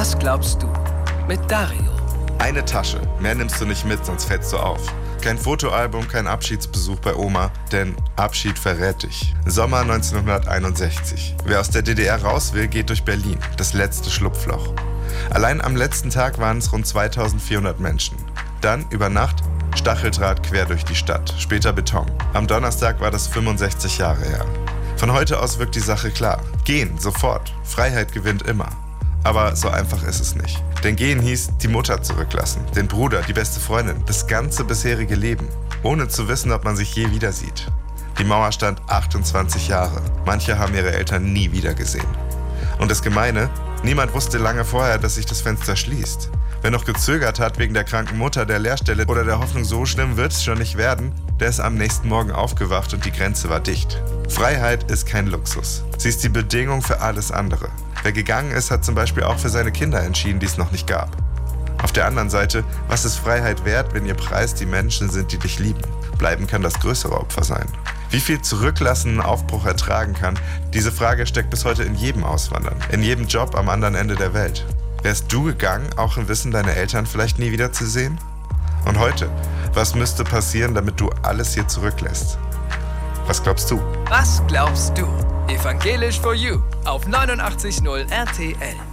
Was glaubst du? Mit Dario. Eine Tasche, mehr nimmst du nicht mit, sonst fällst du auf. Kein Fotoalbum, kein Abschiedsbesuch bei Oma, denn Abschied verrät dich. Sommer 1961. Wer aus der DDR raus will, geht durch Berlin, das letzte Schlupfloch. Allein am letzten Tag waren es rund 2400 Menschen. Dann, über Nacht, Stacheldraht quer durch die Stadt, später Beton. Am Donnerstag war das 65 Jahre her. Von heute aus wirkt die Sache klar. Gehen, sofort. Freiheit gewinnt immer. Aber so einfach ist es nicht. Denn gehen hieß, die Mutter zurücklassen, den Bruder, die beste Freundin, das ganze bisherige Leben, ohne zu wissen, ob man sich je wieder sieht. Die Mauer stand 28 Jahre. Manche haben ihre Eltern nie wieder gesehen. Und das Gemeine, niemand wusste lange vorher, dass sich das Fenster schließt. Wer noch gezögert hat wegen der kranken Mutter, der Lehrstelle oder der Hoffnung, so schlimm wird es schon nicht werden, der ist am nächsten Morgen aufgewacht und die Grenze war dicht. Freiheit ist kein Luxus. Sie ist die Bedingung für alles andere. Wer gegangen ist, hat zum Beispiel auch für seine Kinder entschieden, die es noch nicht gab. Auf der anderen Seite, was ist Freiheit wert, wenn ihr Preis die Menschen sind, die dich lieben? Bleiben kann das größere Opfer sein. Wie viel Zurücklassen einen Aufbruch ertragen kann, diese Frage steckt bis heute in jedem Auswandern, in jedem Job am anderen Ende der Welt. Wärst du gegangen, auch im Wissen, deine Eltern vielleicht nie wieder zu sehen? Und heute, was müsste passieren, damit du alles hier zurücklässt? Was glaubst du? Was glaubst du? Evangelisch for You auf 89.0 RTL.